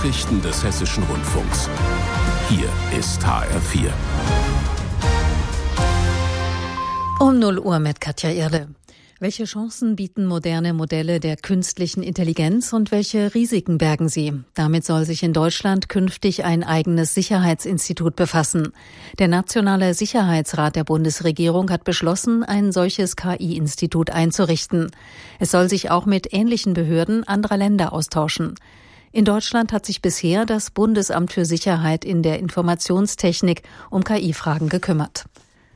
Nachrichten des Hessischen Rundfunks. Hier ist HR4. Um 0 Uhr mit Katja Irle. Welche Chancen bieten moderne Modelle der künstlichen Intelligenz und welche Risiken bergen sie? Damit soll sich in Deutschland künftig ein eigenes Sicherheitsinstitut befassen. Der Nationale Sicherheitsrat der Bundesregierung hat beschlossen, ein solches KI-Institut einzurichten. Es soll sich auch mit ähnlichen Behörden anderer Länder austauschen. In Deutschland hat sich bisher das Bundesamt für Sicherheit in der Informationstechnik um KI-Fragen gekümmert.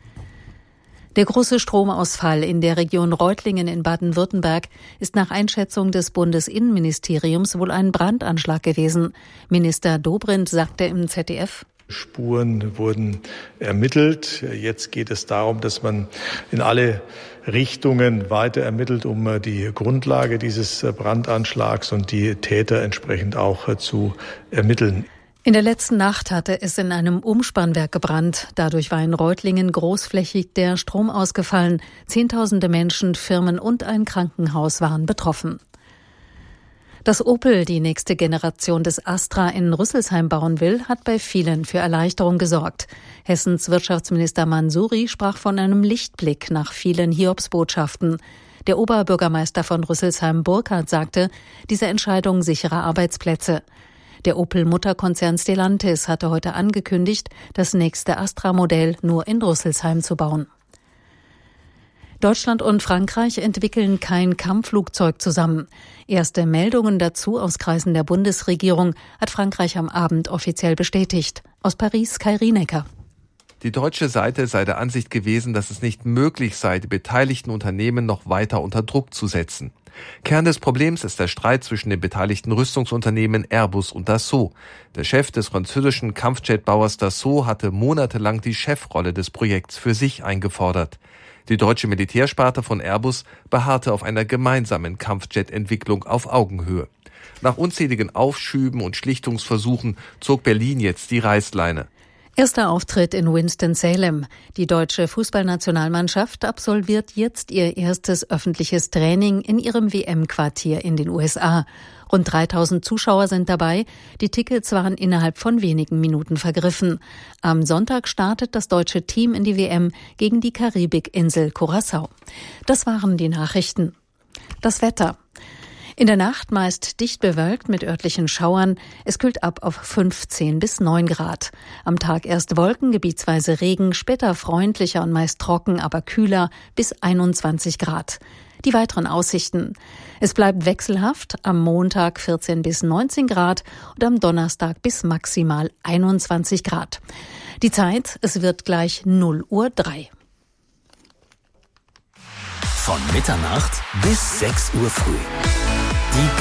Der große Stromausfall in der Region Reutlingen in Baden-Württemberg ist nach Einschätzung des Bundesinnenministeriums wohl ein Brandanschlag gewesen. Minister Dobrindt sagte im ZDF: Spuren wurden ermittelt. Jetzt geht es darum, dass man in alle Richtungen weiter ermittelt, um die Grundlage dieses Brandanschlags und die Täter entsprechend auch zu ermitteln. In der letzten Nacht hatte es in einem Umspannwerk gebrannt. Dadurch war in Reutlingen großflächig der Strom ausgefallen. Zehntausende Menschen, Firmen und ein Krankenhaus waren betroffen. Dass Opel die nächste Generation des Astra in Rüsselsheim bauen will, hat bei vielen für Erleichterung gesorgt. Hessens Wirtschaftsminister Mansouri sprach von einem Lichtblick nach vielen Hiobsbotschaften. Der Oberbürgermeister von Rüsselsheim, Burkhardt, sagte, diese Entscheidung sichere Arbeitsplätze. Der Opel-Mutterkonzern Stellantis hatte heute angekündigt, das nächste Astra-Modell nur in Rüsselsheim zu bauen. Deutschland und Frankreich entwickeln kein Kampfflugzeug zusammen. Erste Meldungen dazu aus Kreisen der Bundesregierung hat Frankreich am Abend offiziell bestätigt. Aus Paris Kai Rienecker. Die deutsche Seite sei der Ansicht gewesen, dass es nicht möglich sei, die beteiligten Unternehmen noch weiter unter Druck zu setzen. Kern des Problems ist der Streit zwischen den beteiligten Rüstungsunternehmen Airbus und Dassault. Der Chef des französischen Kampfjetbauers Dassault hatte monatelang die Chefrolle des Projekts für sich eingefordert. Die deutsche Militärsparte von Airbus beharrte auf einer gemeinsamen Kampfjet-Entwicklung auf Augenhöhe. Nach unzähligen Aufschüben und Schlichtungsversuchen zog Berlin jetzt die Reißleine. Erster Auftritt in Winston-Salem. Die deutsche Fußballnationalmannschaft absolviert jetzt ihr erstes öffentliches Training in ihrem WM-Quartier in den USA. Rund 3000 Zuschauer sind dabei. Die Tickets waren innerhalb von wenigen Minuten vergriffen. Am Sonntag startet das deutsche Team in die WM gegen die Karibikinsel Curaçao. Das waren die Nachrichten. Das Wetter. In der Nacht meist dicht bewölkt mit örtlichen Schauern. Es kühlt ab auf 15 bis 9 Grad. Am Tag erst Wolken, gebietsweise Regen, später freundlicher und meist trocken, aber kühler bis 21 Grad. Die weiteren Aussichten. Es bleibt wechselhaft, am Montag 14 bis 19 Grad und am Donnerstag bis maximal 21 Grad. Die Zeit, es wird gleich 0:03 Uhr. Von Mitternacht bis 6 Uhr früh. Die